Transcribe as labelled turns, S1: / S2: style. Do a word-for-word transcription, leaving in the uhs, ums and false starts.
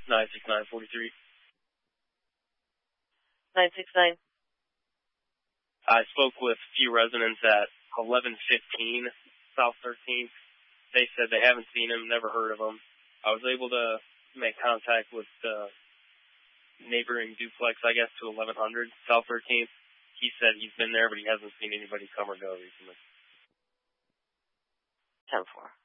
S1: nine six nine forty-three.
S2: nine six nine.
S1: I spoke with a few residents at eleven fifteen South thirteenth. They said they haven't seen him, never heard of him. I was able to make contact with the neighboring duplex, I guess, to eleven hundred South thirteenth. He said he's been there, but he hasn't seen anybody come or go recently.
S2: ten four.